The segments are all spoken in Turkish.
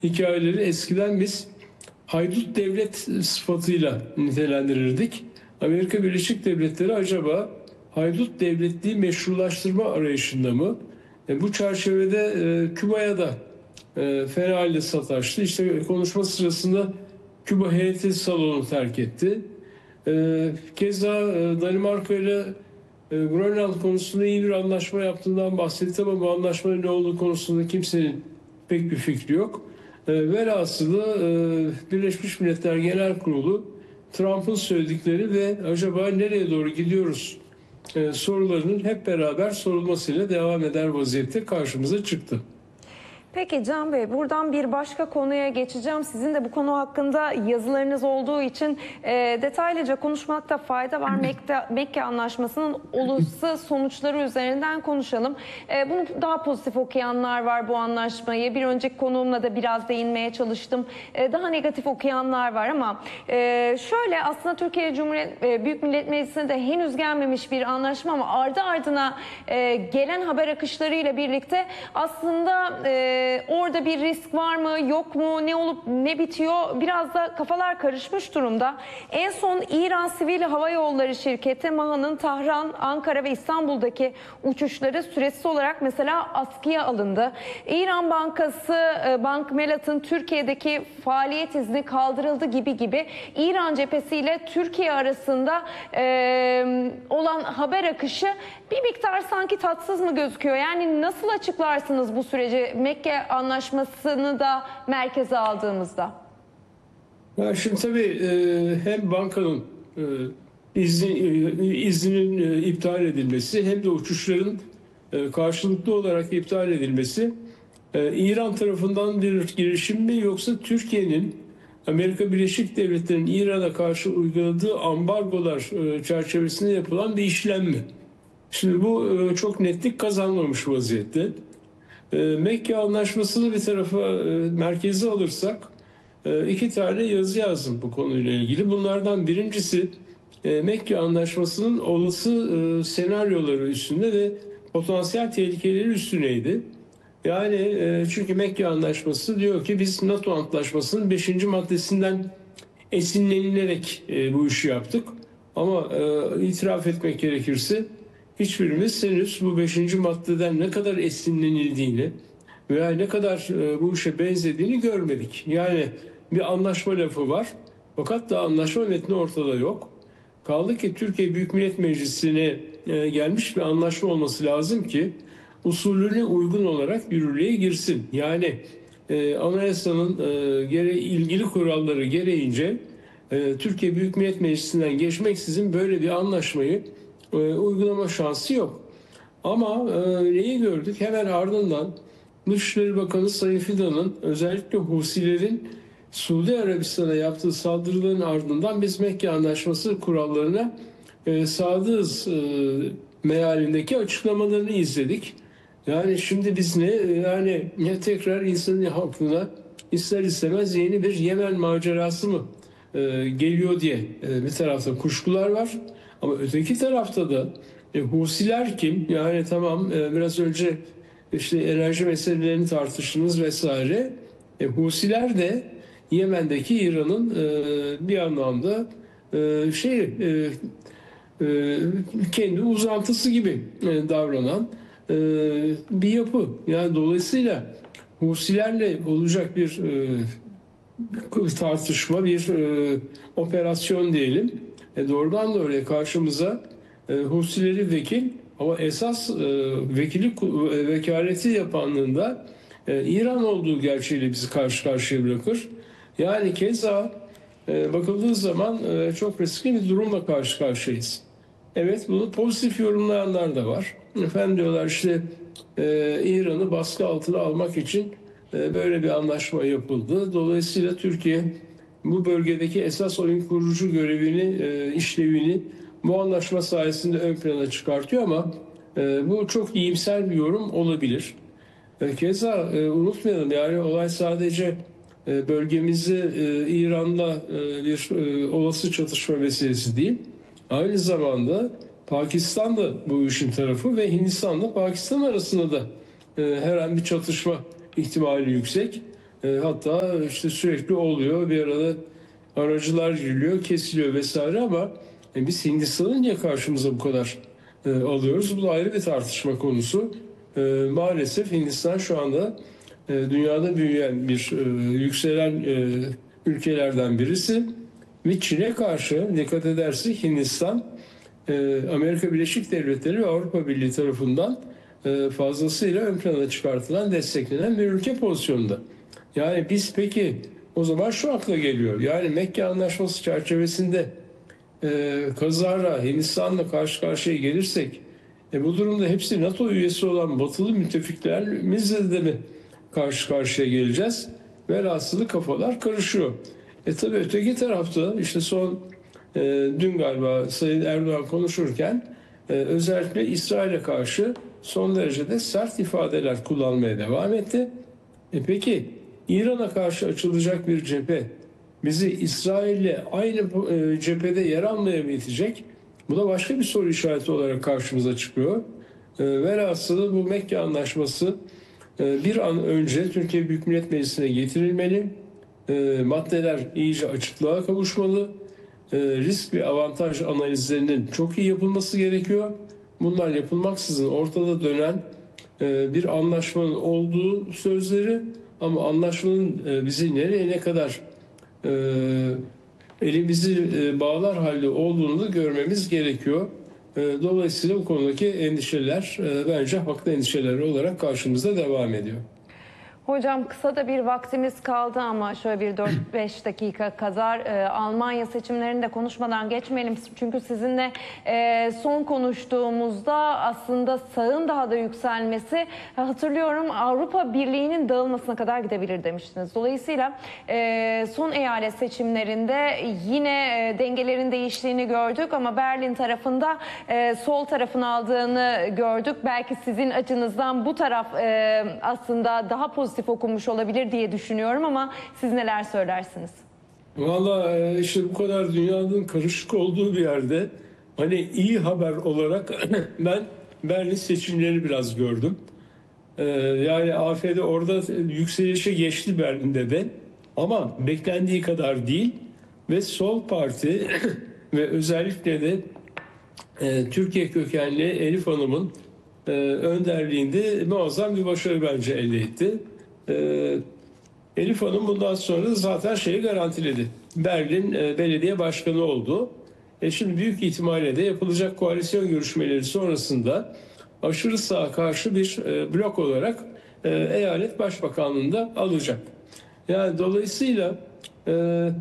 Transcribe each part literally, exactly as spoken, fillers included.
hikayeleri eskiden biz haydut devlet sıfatıyla nitelendirirdik. Amerika Birleşik Devletleri acaba haydut devletliği meşrulaştırma arayışında mı? E, bu çerçevede e, Küba'ya da e, fena halde sataştı. İşte konuşma sırasında Küba heyeti salonu terk etti. E, keza e, Danimarka ile e, Grönland konusunda iyi bir anlaşma yaptığından bahsetti ama bu anlaşmanın ne olduğu konusunda kimsenin pek bir fikri yok. E, velhasılı e, Birleşmiş Milletler Genel Kurulu Trump'ın söyledikleri ve acaba nereye doğru gidiyoruz e, sorularının hep beraber sorulmasıyla devam eder vaziyette karşımıza çıktı. Peki Can Bey, buradan bir başka konuya geçeceğim. Sizin de bu konu hakkında yazılarınız olduğu için e, detaylıca konuşmakta fayda var. Mekke, Mekke Anlaşması'nın olası sonuçları üzerinden konuşalım. E, bunu daha pozitif okuyanlar var bu anlaşmayı. Bir önceki konuğumla da biraz değinmeye çalıştım. E, daha negatif okuyanlar var ama e, şöyle aslında Türkiye Cumhuriyet e, Büyük Millet Meclisi'ne de henüz gelmemiş bir anlaşma ama ardı ardına e, gelen haber akışlarıyla birlikte aslında e, orada bir risk var mı, yok mu, ne olup ne bitiyor? Biraz da kafalar karışmış durumda. En son İran Sivil Hava Yolları şirketi MAHA'nın Tahran, Ankara ve İstanbul'daki uçuşları süresiz olarak mesela askıya alındı. İran Bankası, Bank Melat'ın Türkiye'deki faaliyet izni kaldırıldı gibi gibi İran cephesiyle Türkiye arasında e, olan haber akışı bir miktar sanki tatsız mı gözüküyor? Yani nasıl açıklarsınız bu süreci Mekke Anlaşması'nı da merkeze aldığımızda? Ya şimdi tabii e, hem bankanın e, izni, e, izninin e, iptal edilmesi hem de uçuşların e, karşılıklı olarak iptal edilmesi e, İran tarafından bir girişim mi yoksa Türkiye'nin Amerika Birleşik Devletleri'nin İran'a karşı uyguladığı ambargolar e, çerçevesinde yapılan bir işlem mi? Şimdi bu e, çok netlik kazanmamış vaziyette. E, Mekke Anlaşması'nı bir tarafa e, merkeze alırsak e, iki tane yazı yazdım bu konuyla ilgili. Bunlardan birincisi e, Mekke Anlaşması'nın olası e, senaryoları üstünde ve potansiyel tehlikeleri üstüneydi. Yani e, çünkü Mekke Anlaşması diyor ki biz NATO Antlaşması'nın beşinci maddesinden esinlenilerek e, bu işi yaptık. Ama e, itiraf etmek gerekirse hiçbirimiz henüz bu beşinci maddeden ne kadar esinlenildiğini veya ne kadar e, bu işe benzediğini görmedik. Yani bir anlaşma lafı var fakat da anlaşma metni ortada yok. Kaldı ki Türkiye Büyük Millet Meclisi'ne e, gelmiş bir anlaşma olması lazım ki usulüne uygun olarak yürürlüğe girsin. Yani e, anayasanın e, gere ilgili kuralları gereğince e, Türkiye Büyük Millet Meclisi'nden geçmeksizin böyle bir anlaşmayı e, uygulama şansı yok. Ama e, neyi gördük? Hemen ardından Dışişleri Bakanı Sayın Fidan'ın özellikle Husilerin Suudi Arabistan'a yaptığı saldırıların ardından biz Mekke Anlaşması kurallarına e, sadığız e, mealindeki açıklamalarını izledik. Yani şimdi biz ne yani ne tekrar insanın aklına ister istemez yeni bir Yemen macerası mı e, geliyor diye e, bir tarafta kuşkular var. Ama öteki tarafta da e, Husiler kim? Yani tamam e, biraz önce işte enerji meselelerini tartıştınız vesaire. E, Husiler de Yemen'deki İran'ın e, bir anlamda e, şey e, e, kendi uzantısı gibi e, davranan e, bir yapı. Yani dolayısıyla Husilerle olacak bir e, tartışma, bir e, operasyon diyelim. E, doğrudan doğruya karşımıza e, Husileri vekil ama esas e, vekili e, vekaleti yapanlığında e, İran olduğu gerçeğiyle bizi karşı karşıya bırakır. Yani keza e, bakıldığı zaman e, çok riskli bir durumla karşı karşıyayız. Evet, bunu pozitif yorumlayanlar da var. Efendim diyorlar işte e, İran'ı baskı altına almak için e, böyle bir anlaşma yapıldı. Dolayısıyla Türkiye bu bölgedeki esas oyun kurucu görevini, e, işlevini bu anlaşma sayesinde ön plana çıkartıyor ama e, bu çok iyimser bir yorum olabilir. E, keza e, unutmayalım yani olay sadece e, bölgemizde e, İran'la e, bir e, olası çatışma meselesi değil. Aynı zamanda Pakistan da bu işin tarafı ve Hindistan'la Pakistan arasında da e, her an bir çatışma ihtimali yüksek. E, hatta işte sürekli oluyor, bir arada aracılar giriliyor, kesiliyor vesaire ama e, biz Hindistan'ı niye karşımıza bu kadar e, alıyoruz? Bu da ayrı bir tartışma konusu. E, maalesef Hindistan şu anda e, dünyada büyüyen bir e, yükselen e, ülkelerden birisi ve Çin'e karşı dikkat edersek Hindistan e, Amerika Birleşik Devletleri ve Avrupa Birliği tarafından e, fazlasıyla ön plana çıkartılan, desteklenen bir ülke pozisyonunda. Yani biz peki o zaman şu akla geliyor. Yani Mekke Anlaşması çerçevesinde e, kazara Hindistan'la karşı karşıya gelirsek e, bu durumda hepsi NATO üyesi olan batılı müttefiklerimizle de mi karşı karşıya geleceğiz? Velhasılı kafalar karışıyor. E tabi öteki tarafta işte son e, dün galiba Sayın Erdoğan konuşurken e, özellikle İsrail'e karşı son derecede sert ifadeler kullanmaya devam etti. E peki İran'a karşı açılacak bir cephe bizi İsrail'le aynı e, cephede yer almaya mı itecek? Bu da başka bir soru işareti olarak karşımıza çıkıyor. E, velhasılı bu Mekke Anlaşması e, bir an önce Türkiye Büyük Millet Meclisi'ne getirilmeli. E, maddeler iyice açıklığa kavuşmalı. E, risk ve avantaj analizlerinin çok iyi yapılması gerekiyor. Bunlar yapılmaksızın ortada dönen e, bir anlaşmanın olduğu sözleri ama anlaşmanın e, bizi nereye ne kadar e, elimizi e, bağlar halde olduğunu da görmemiz gerekiyor. E, dolayısıyla bu konudaki endişeler e, bence haklı endişeler olarak karşımızda devam ediyor. Hocam kısa da bir vaktimiz kaldı ama şöyle bir dört beş dakika kadar e, Almanya seçimlerini de konuşmadan geçmeyelim. Çünkü sizinle e, son konuştuğumuzda aslında sağın daha da yükselmesi, hatırlıyorum Avrupa Birliği'nin dağılmasına kadar gidebilir demiştiniz. Dolayısıyla e, son eyalet seçimlerinde yine e, dengelerin değiştiğini gördük ama Berlin tarafında e, sol tarafın aldığını gördük. Belki sizin açınızdan bu taraf e, aslında daha pozitif okunmuş olabilir diye düşünüyorum ama siz neler söylersiniz? Valla işte bu kadar dünyanın karışık olduğu bir yerde hani iyi haber olarak ben Berlin seçimleri biraz gördüm. Ee, yani A F D orada yükselişe geçti Berlin'de de ama beklendiği kadar değil ve sol parti ve özellikle de e, Türkiye kökenli Elif Hanım'ın e, önderliğinde muazzam bir başarı bence elde etti. E, Elif Hanım bundan sonra zaten şeyi garantiledi. Berlin e, belediye başkanı oldu. E şimdi büyük ihtimalle de yapılacak koalisyon görüşmeleri sonrasında aşırı sağa karşı bir e, blok olarak e, eyalet başbakanlığında alacak. Yani dolayısıyla e,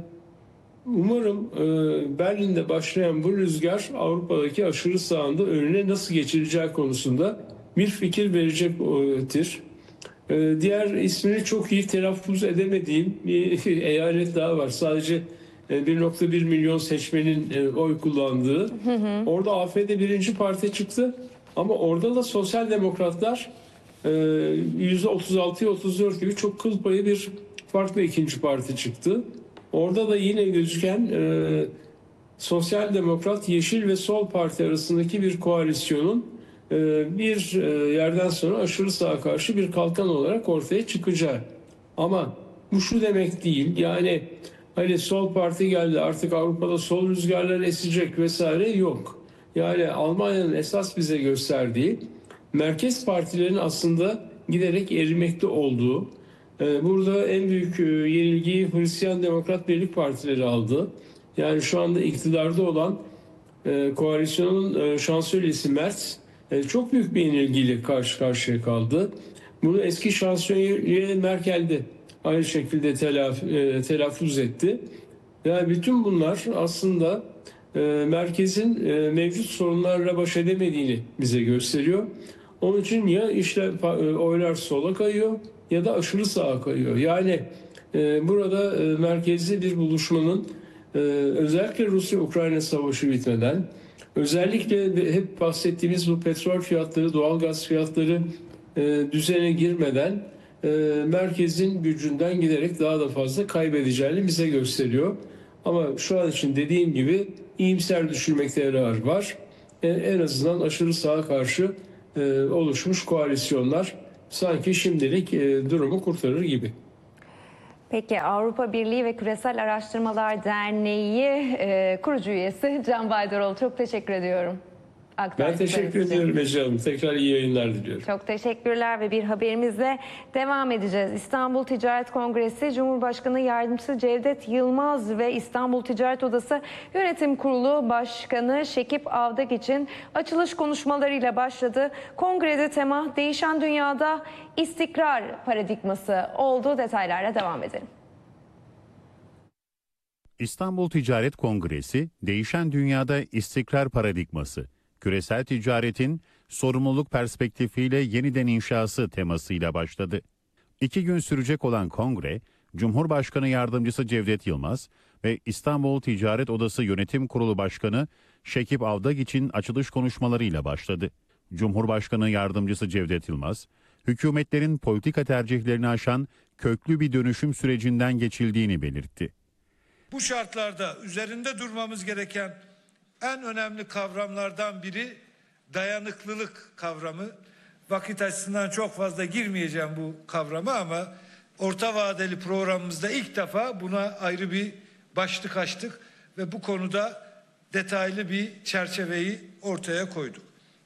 umarım e, Berlin'de başlayan bu rüzgar Avrupa'daki aşırı sağında önüne nasıl geçileceği konusunda bir fikir verecektir. E, diğer ismini çok iyi telaffuz edemediğim bir eyalet daha var. Sadece e, bir nokta bir milyon seçmenin e, oy kullandığı. Hı hı. Orada A F D birinci parti çıktı ama orada da sosyal demokratlar e, yüzde otuz altıya otuz dört gibi çok kıl payı bir farklı ikinci parti çıktı. Orada da yine gözüken e, Sosyal Demokrat, Yeşil ve Sol Parti arasındaki bir koalisyonun e, bir e, yerden sonra aşırı sağa karşı bir kalkan olarak ortaya çıkacağı. Ama bu şu demek değil. Yani hani Sol Parti geldi artık Avrupa'da sol rüzgarlar esecek vesaire yok. Yani Almanya'nın esas bize gösterdiği merkez partilerin aslında giderek erimekte olduğu. Burada en büyük yenilgiyi Hristiyan Demokrat Birlik Partileri aldı. Yani şu anda iktidarda olan e, koalisyonun e, şansölyesi Merz e, çok büyük bir yenilgiyle karşı karşıya kaldı. Bunu eski şansölye Merkel de aynı şekilde telaf, e, telaffuz etti. Yani bütün bunlar aslında e, merkezin e, mevcut sorunlarla baş edemediğini bize gösteriyor. Onun için ya işte e, oylar sola kayıyor ya da aşırı sağa kayıyor. Yani e, burada e, merkezli bir buluşmanın e, özellikle Rusya-Ukrayna savaşı bitmeden, özellikle hep bahsettiğimiz bu petrol fiyatları, doğalgaz fiyatları e, düzene girmeden e, merkezin gücünden giderek daha da fazla kaybedeceğini bize gösteriyor. Ama şu an için dediğim gibi iyimser düşürmekte yarar var. E, en azından aşırı sağa karşı e, oluşmuş koalisyonlar sanki şimdilik e, durumu kurtarır gibi. Peki Avrupa Birliği ve Küresel Araştırmalar Derneği e, kurucu üyesi Can Baydaroğlu, çok teşekkür ediyorum. Ben teşekkür ediyorum Ece Hanım. Tekrar iyi yayınlar diliyorum. Çok teşekkürler ve bir haberimizle devam edeceğiz. İstanbul Ticaret Kongresi, Cumhurbaşkanı Yardımcısı Cevdet Yılmaz ve İstanbul Ticaret Odası Yönetim Kurulu Başkanı Şekip Avdagiç'in açılış konuşmalarıyla başladı. Kongrede tema değişen dünyada istikrar paradigması oldu. Detaylarla devam edelim. İstanbul Ticaret Kongresi, değişen dünyada istikrar paradigması, küresel ticaretin sorumluluk perspektifiyle yeniden inşası temasıyla başladı. İki gün sürecek olan kongre, Cumhurbaşkanı Yardımcısı Cevdet Yılmaz ve İstanbul Ticaret Odası Yönetim Kurulu Başkanı Şekip Avdagiç'in açılış konuşmalarıyla başladı. Cumhurbaşkanı Yardımcısı Cevdet Yılmaz, hükümetlerin politika tercihlerini aşan köklü bir dönüşüm sürecinden geçildiğini belirtti. Bu şartlarda üzerinde durmamız gereken en önemli kavramlardan biri dayanıklılık kavramı. Vakit açısından çok fazla girmeyeceğim bu kavrama ama orta vadeli programımızda ilk defa buna ayrı bir başlık açtık ve bu konuda detaylı bir çerçeveyi ortaya koyduk.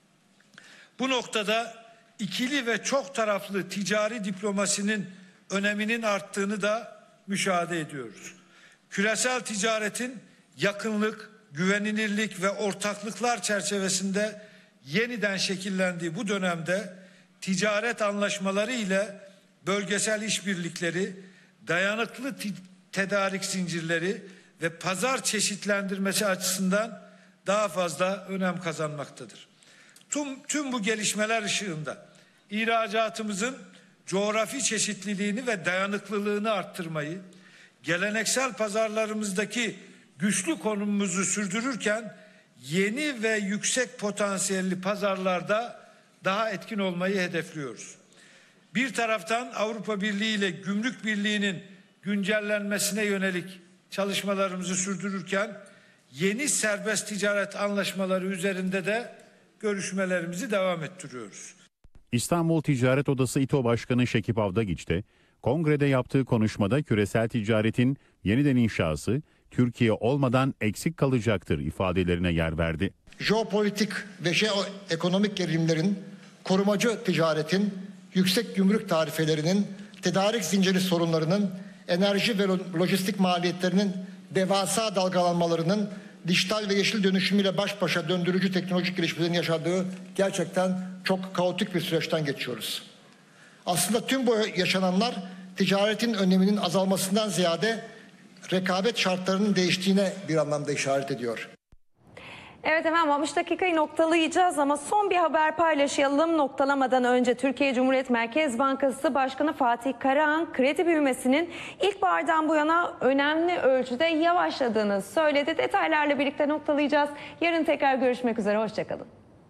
Bu noktada ikili ve çok taraflı ticari diplomasinin öneminin arttığını da müşahede ediyoruz. Küresel ticaretin yakınlık, güvenilirlik ve ortaklıklar çerçevesinde yeniden şekillendiği bu dönemde ticaret anlaşmaları ile bölgesel işbirlikleri, dayanıklı tedarik zincirleri ve pazar çeşitlendirmesi açısından daha fazla önem kazanmaktadır. Tüm, tüm bu gelişmeler ışığında ihracatımızın coğrafi çeşitliliğini ve dayanıklılığını arttırmayı, geleneksel pazarlarımızdaki güçlü konumumuzu sürdürürken yeni ve yüksek potansiyelli pazarlarda daha etkin olmayı hedefliyoruz. Bir taraftan Avrupa Birliği ile Gümrük Birliği'nin güncellenmesine yönelik çalışmalarımızı sürdürürken yeni serbest ticaret anlaşmaları üzerinde de görüşmelerimizi devam ettiriyoruz. İstanbul Ticaret Odası İTO Başkanı Şekip Avdagiç de kongrede yaptığı konuşmada küresel ticaretin yeniden inşası Türkiye olmadan eksik kalacaktır ifadelerine yer verdi. Jeopolitik ve jeoekonomik gerilimlerin, korumacı ticaretin, yüksek gümrük tarifelerinin, tedarik zinciri sorunlarının, enerji ve lojistik maliyetlerinin devasa dalgalanmalarının dijital ve yeşil dönüşümüyle baş başa döndürücü teknolojik gelişmelerin yaşadığı gerçekten çok kaotik bir süreçten geçiyoruz. Aslında tüm bu yaşananlar ticaretin öneminin azalmasından ziyade rekabet şartlarının değiştiğine bir anlamda işaret ediyor. Evet efendim, altmış dakikayı noktalayacağız ama son bir haber paylaşalım. Noktalamadan önce Türkiye Cumhuriyet Merkez Bankası Başkanı Fatih Karahan kredi büyümesinin ilkbahardan bu yana önemli ölçüde yavaşladığını söyledi. Detaylarla birlikte noktalayacağız. Yarın tekrar görüşmek üzere. Hoşçakalın.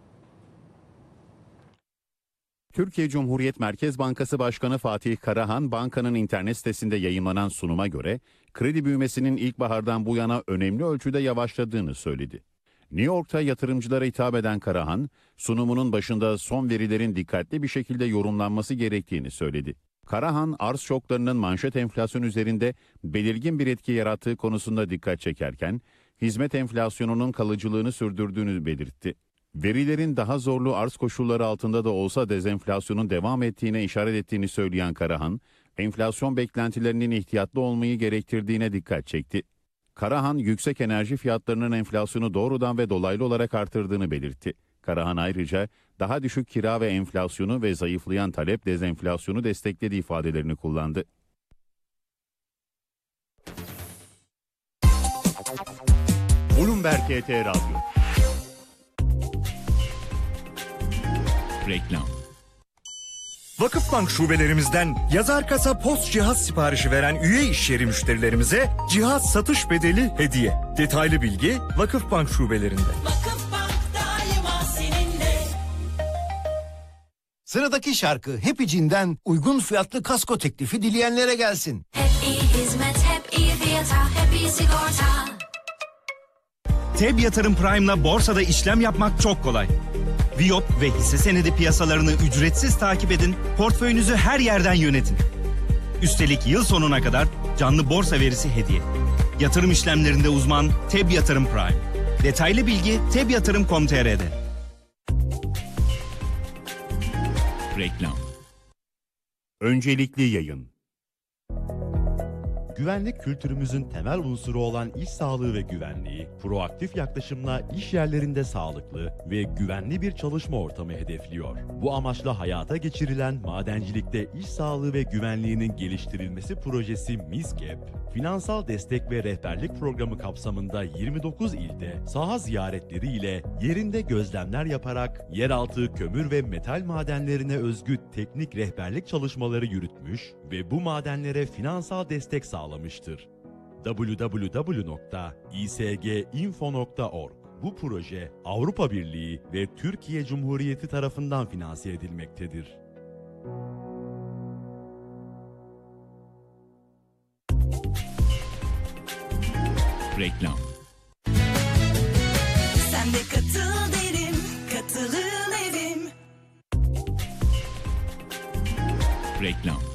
Türkiye Cumhuriyet Merkez Bankası Başkanı Fatih Karahan, bankanın internet sitesinde yayımlanan sunuma göre kredi büyümesinin ilkbahardan bu yana önemli ölçüde yavaşladığını söyledi. New York'ta yatırımcılara hitap eden Karahan, sunumunun başında son verilerin dikkatli bir şekilde yorumlanması gerektiğini söyledi. Karahan, arz şoklarının manşet enflasyon üzerinde belirgin bir etki yarattığı konusunda dikkat çekerken, hizmet enflasyonunun kalıcılığını sürdürdüğünü belirtti. Verilerin daha zorlu arz koşulları altında da olsa dezenflasyonun devam ettiğine işaret ettiğini söyleyen Karahan, enflasyon beklentilerinin ihtiyatlı olmayı gerektirdiğine dikkat çekti. Karahan, yüksek enerji fiyatlarının enflasyonu doğrudan ve dolaylı olarak artırdığını belirtti. Karahan ayrıca daha düşük kira ve enflasyonu ve zayıflayan talep dezenflasyonu desteklediği ifadelerini kullandı. Bloomberg T T Radyo. Reklam. Vakıfbank şubelerimizden yazar kasa post cihaz siparişi veren üye işyeri müşterilerimize cihaz satış bedeli hediye. Detaylı bilgi Vakıfbank şubelerinde. Vakıfbank daima seninle. Sıradaki şarkı Happy'cinden uygun fiyatlı kasko teklifi dileyenlere gelsin. Hep iyi hizmet, hep iyi fiyata, hep iyi sigorta. T E B Yatırım Prime'la borsada işlem yapmak çok kolay. Viyop ve hisse senedi piyasalarını ücretsiz takip edin, portföyünüzü her yerden yönetin. Üstelik yıl sonuna kadar canlı borsa verisi hediye. Yatırım işlemlerinde uzman T E B Yatırım Prime. Detaylı bilgi teb yatırım nokta com nokta t r'de. Reklam. Öncelikli yayın. Güvenlik kültürümüzün temel unsuru olan iş sağlığı ve güvenliği, proaktif yaklaşımla iş yerlerinde sağlıklı ve güvenli bir çalışma ortamı hedefliyor. Bu amaçla hayata geçirilen madencilikte iş sağlığı ve güvenliğinin geliştirilmesi projesi MİSGEP, finansal destek ve rehberlik programı kapsamında yirmi dokuz ilde saha ziyaretleri ile yerinde gözlemler yaparak yeraltı kömür ve metal madenlerine özgü teknik rehberlik çalışmaları yürütmüş ve bu madenlere finansal destek sağlamıştır. double-u double-u double-u nokta i s g info nokta org. Bu proje Avrupa Birliği ve Türkiye Cumhuriyeti tarafından finanse edilmektedir. Reklam. Sen de katıl derim, katılım evim. Reklam.